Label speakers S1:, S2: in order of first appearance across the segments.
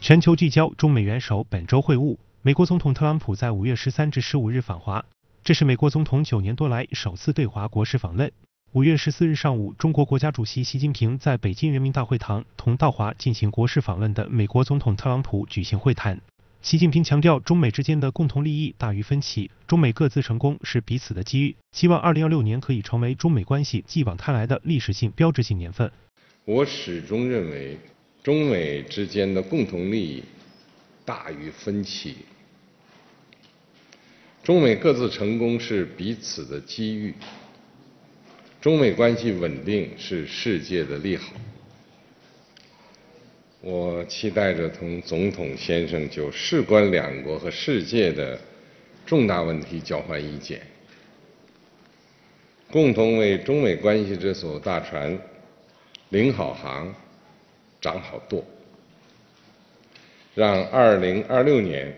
S1: 全球聚焦中美元首本周会晤，美国总统特朗普在5月13至15日访华，这是美国总统9年多来首次对华国事访问。5月14日上午，中国国家主席习近平在北京人民大会堂同到华进行国事访问的美国总统特朗普举行会谈。习近平强调，中美之间的共同利益大于分歧，中美各自成功是彼此的机遇，希望2016年可以成为中美关系继往开来的历史性标志性年份。
S2: 我始终认为，中美之间的共同利益大于分歧，中美各自成功是彼此的机遇，中美关系稳定是世界的利好。我期待着同总统先生就事关两国和世界的重大问题交换意见，共同为中美关系这艘大船领好航、掌好舵，让2026年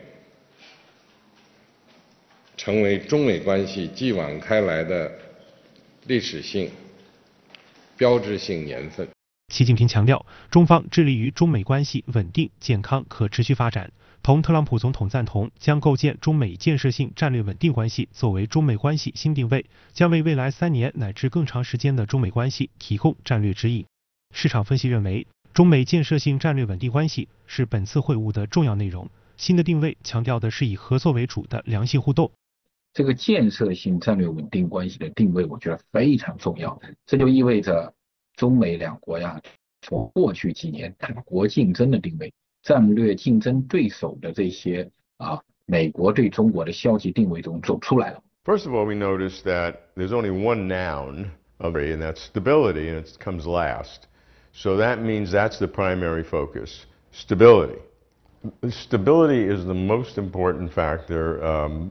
S2: 成为中美关系继往开来的历史性、标志性年份。
S1: 习近平强调，中方致力于中美关系稳定、健康、可持续发展，同特朗普总统赞同将构建中美建设性战略稳定关系作为中美关系新定位，将为未来3年乃至更长时间的中美关系提供战略指引。市场分析认为，中美建设性战略稳定关系是本次会晤的重要内容。新的定位强调的是以合作为主的良性互动。
S3: 这个建设性战略稳定关系的定位，我觉得非常重要。这就意味着中美两国呀，从过去几年大国竞争的定位、战略竞争对手的这些美国对中国的消极定位中走出来了。
S4: First of all, we notice that there's only one noun and that's stability, and it comes last. So that means that's the primary focus, stability. Stability is the most important factor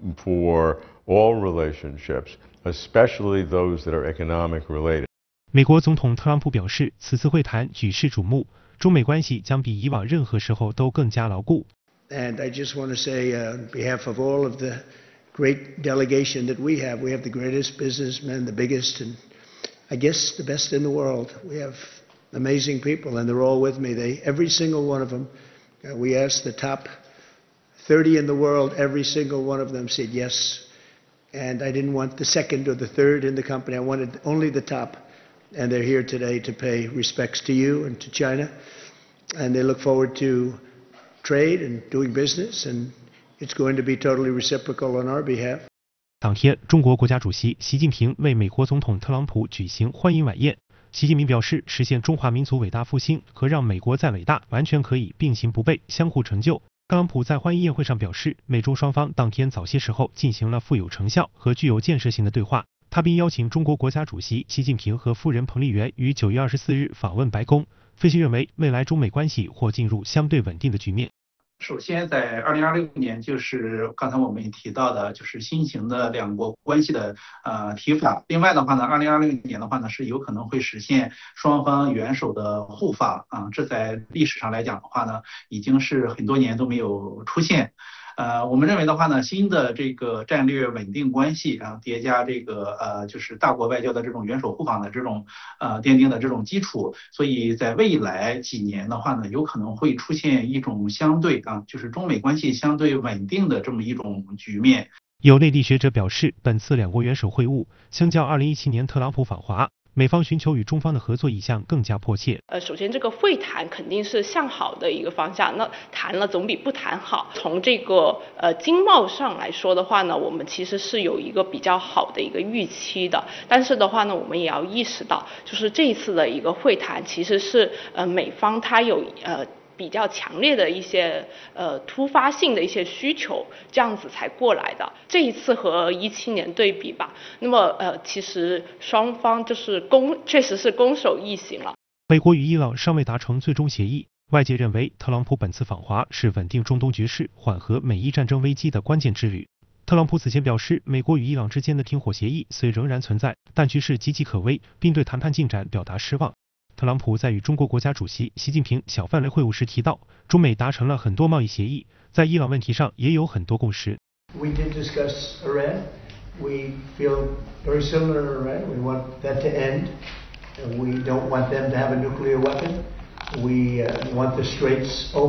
S4: for all relationships, especially those that are economic related.
S1: 美国总统特朗普表示，此次会谈举世瞩目，中美关系将比以往任何时候都更加牢固。
S5: And I just want to say, on behalf of all of the great delegation that we have the greatest businessmen, the biggest, and I guess the best in the world. We have amazing people, and they're all with me. Every single one of them. We asked the top 30 in the world. Every single one of them said yes. And I didn't want the second or the third in the company. I wanted only the top. And they're here today to pay respects to you and to China. And they look forward to trade and doing business. And it's going to be totally reciprocal on our behalf.
S1: 当天，中国国家主席习近平为美国总统特朗普举行欢迎晚宴。习近平表示，实现中华民族伟大复兴和让美国再伟大完全可以并行不悖，相互成就。特朗普在欢迎宴会上表示，美中双方当天早些时候进行了富有成效和具有建设性的对话。他并邀请中国国家主席习近平和夫人彭丽媛于9月24日访问白宫。分析认为，未来中美关系或进入相对稳定的局面。
S6: 首先，在2026年，就是刚才我们也提到的，就是新型的两国关系的提法。另外的话呢，2026年的话呢，是有可能会实现双方元首的互访这在历史上来讲的话呢，已经是很多年都没有出现。我们认为的话呢，新的这个战略稳定关系叠加这个就是大国外交的这种元首互访的这种奠定的这种基础，所以在未来几年的话呢，有可能会出现一种相对就是中美关系相对稳定的这么一种局面。
S1: 有内地学者表示，本次两国元首会晤相较2017年特朗普访华，美方寻求与中方的合作意向更加迫切。
S7: 首先这个会谈肯定是向好的一个方向，那谈了总比不谈好。从这个经贸上来说的话呢，我们其实是有一个比较好的一个预期的，但是的话呢，我们也要意识到，就是这一次的一个会谈其实是美方它有比较强烈的一些突发性的一些需求，这样子才过来的。这一次和17年对比吧，那么其实双方就是确实是攻守易行了。
S1: 美国与伊朗尚未达成最终协议，外界认为特朗普本次访华是稳定中东局势、缓和美伊战争危机的关键之旅。特朗普此前表示，美国与伊朗之间的停火协议虽仍然存在，但局势岌岌可危，并对谈判进展表达失望。特朗普在与中国国家主席习近平小范围会晤时提到，中美达成了很多贸易协议，在伊朗问题上也有很多共识。
S5: We did discuss Iran. We feel very similar to Iran. We want that to end. We don't want them to have a nuclear weapon. We want the straits open.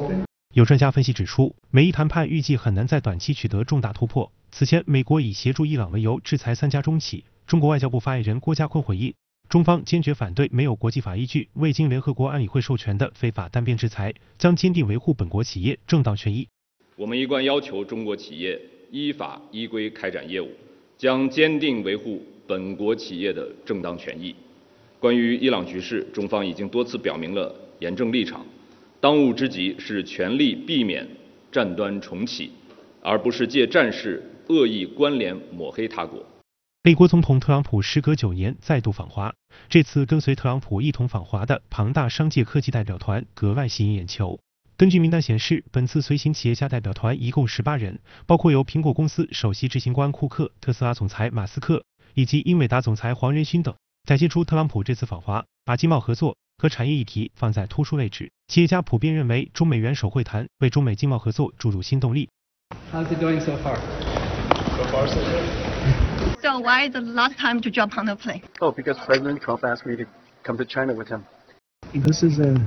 S1: 有专家分析指出，美伊谈判预计很难在短期取得重大突破。此前，美国以协助伊朗为由制裁3家中企。中国外交部发言人郭家坤回应，中方坚决反对没有国际法依据、未经联合国安理会授权的非法单边制裁，将坚定维护本国企业正当权益。
S8: 我们一贯要求中国企业依法依规开展业务，将坚定维护本国企业的正当权益。关于伊朗局势，中方已经多次表明了严正立场。当务之急是全力避免战端重启，而不是借战事恶意关联抹黑他国。
S1: 美国总统特朗普时隔9年再度访华，这次跟随特朗普一同访华的庞大商界科技代表团格外吸引眼球。根据名单显示，本次随行企业家代表团一共18人，包括由苹果公司首席执行官库克、特斯拉总裁马斯克以及英伟达总裁黄仁勋等，展现出特朗普这次访华把经贸合作和产业议题放在突出位置。企业家普遍认为，中美元首会谈为中美经贸合作注入新动力。
S9: How's it going so far?
S10: So far, so good.
S11: So why the last time to jump on the plane?
S10: Oh, because President Trump asked me to come to China with him.
S12: This is an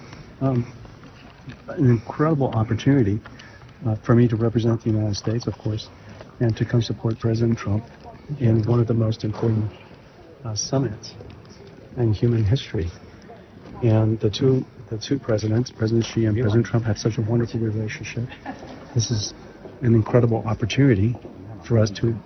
S12: incredible opportunity for me to represent the United States, of course, and to come support President Trump in one of the most important summits in human history. And the two presidents, President Xi and President Trump, had such a wonderful relationship. This is an incredible opportunity for us to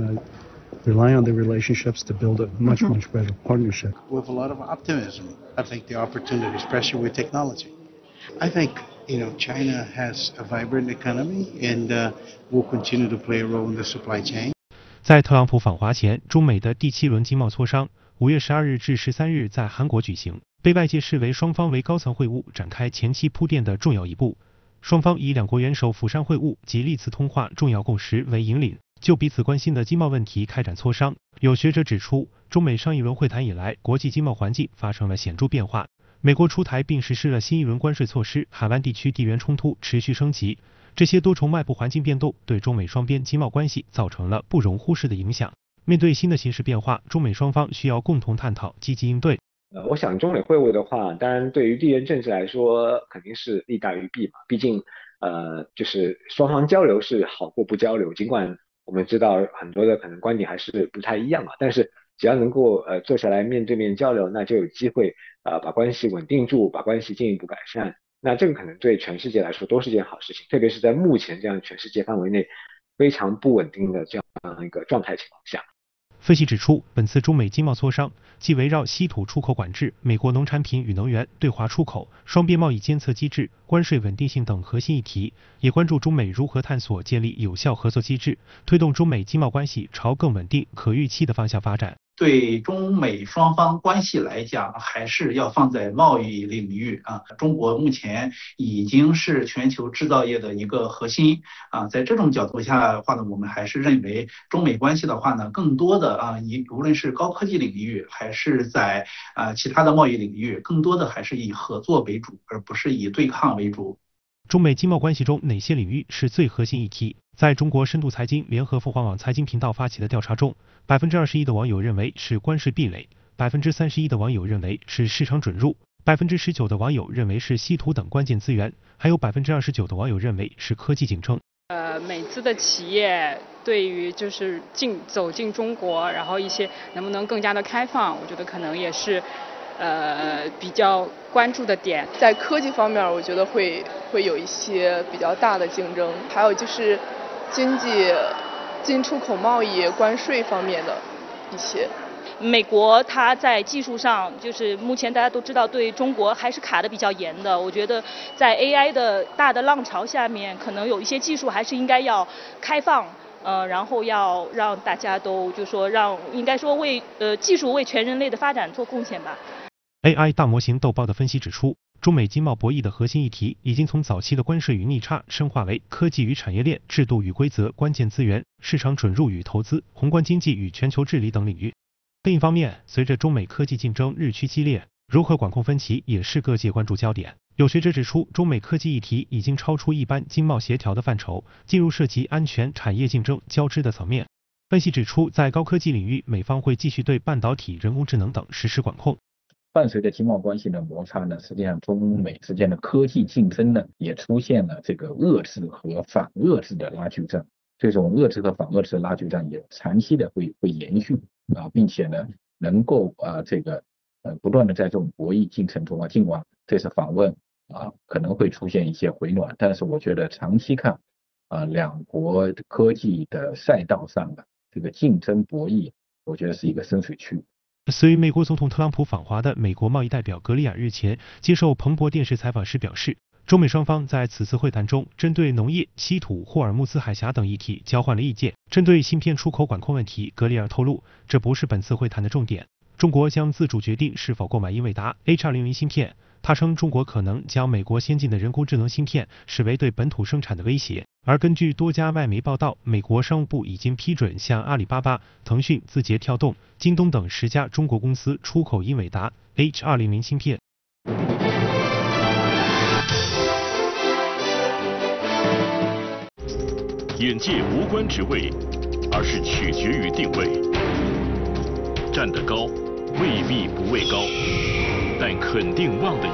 S12: rely on the relationships to build a much better partnership.
S13: With a lot of optimism, I think the opportunity, especially with technology. I think, China has a vibrant economy and will continue to play a role in the supply chain.
S1: 在特朗普访华前，中美的第7轮经贸磋商5月12日至13日在韩国举行，被外界视为双方为高层会晤展开前期铺垫的重要一步。双方以2国元首釜山会晤及历次通话重要共识为引领，就彼此关心的经贸问题开展磋商。有学者指出，中美上一轮会谈以来，国际经贸环境发生了显著变化。美国出台并实施了新一轮关税措施，海湾地区地缘冲突持续升级，这些多重外部环境变动对中美双边经贸关系造成了不容忽视的影响。面对新的形势变化，中美双方需要共同探讨，积极应对。
S14: 我想中美会晤的话，当然对于地缘政治来说肯定是利大于弊嘛，毕竟就是双方交流是好过不交流，尽管我们知道很多的可能观点还是不太一样嘛，但是只要能够坐下来面对面交流，那就有机会把关系稳定住，把关系进一步改善。那这个可能对全世界来说都是件好事情，特别是在目前这样全世界范围内非常不稳定的这样一个状态情况下。
S1: 分析指出，本次中美经贸磋商既围绕稀土出口管制、美国农产品与能源、对华出口、双边贸易监测机制、关税稳定性等核心议题，也关注中美如何探索建立有效合作机制，推动中美经贸关系朝更稳定、可预期的方向发展。
S6: 对中美双方关系来讲，还是要放在贸易领域啊。中国目前已经是全球制造业的一个核心啊，在这种角度下的话呢，我们还是认为中美关系的话呢，更多的无论是高科技领域，还是在其他的贸易领域，更多的还是以合作为主，而不是以对抗为主。
S1: 中美经贸关系中哪些领域是最核心议题？在中国深度财经联合凤凰网财经频道发起的调查中，21%的网友认为是关税壁垒，31%的网友认为是市场准入，19%的网友认为是稀土等关键资源，还有29%的网友认为是科技竞争。
S15: 美资的企业对于就是走进中国，然后一些能不能更加的开放，我觉得可能也是比较关注的点。
S16: 在科技方面，我觉得会有一些比较大的竞争，还有就是经济进出口贸易关税方面的一些。
S17: 美国它在技术上，就是目前大家都知道对中国还是卡得比较严的。我觉得在 AI 的大的浪潮下面，可能有一些技术还是应该要开放，然后要让大家都就说应该说为技术为全人类的发展做贡献吧。
S1: AI 大模型豆包的分析指出，中美经贸博弈的核心议题已经从早期的关税与逆差深化为科技与产业链、制度与规则、关键资源、市场准入与投资、宏观经济与全球治理等领域。另一方面，随着中美科技竞争日趋激烈，如何管控分歧也是各界关注焦点。有学者指出，中美科技议题已经超出一般经贸协调的范畴，进入涉及安全、产业竞争交织的层面。分析指出，在高科技领域，美方会继续对半导体、人工智能等实施管控。
S3: 伴随着经贸关系的摩擦呢，实际上中美之间的科技竞争呢，也出现了这个遏制和反遏制的拉锯战。这种遏制和反遏制的拉锯战也长期的会延续并且呢，能够不断的在这种博弈进程中尽管这次访问可能会出现一些回暖，但是我觉得长期看两国科技的赛道上的这个竞争博弈，我觉得是一个深水区。
S1: 随美国总统特朗普访华的美国贸易代表格里尔日前接受彭博电视采访时表示，中美双方在此次会谈中针对农业、稀土、霍尔木兹海峡等议题交换了意见。针对芯片出口管控问题，格里尔透露，这不是本次会谈的重点。中国将自主决定是否购买英伟达 H200 芯片。他称，中国可能将美国先进的人工智能芯片视为对本土生产的威胁。而根据多家外媒报道，美国商务部已经批准向阿里巴巴、腾讯、字节跳动、京东等10家中国公司出口英伟达 H200 芯片。
S18: 眼界无关职位，而是取决于定位。站得高未必不畏高，但肯定望的